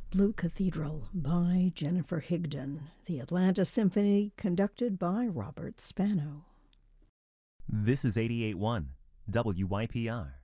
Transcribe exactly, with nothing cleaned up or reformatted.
Blue Cathedral by Jennifer Higdon. The Atlanta Symphony conducted by Robert Spano. This is eighty-eight point one W Y P R,